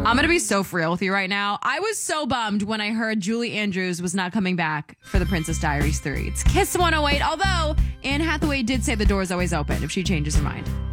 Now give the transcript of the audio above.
I'm going to be so for real with you right now. I was so bummed when I heard Julie Andrews was not coming back for The Princess Diaries 3. It's Kiss 108, although Anne Hathaway did say the door's always open if she changes her mind.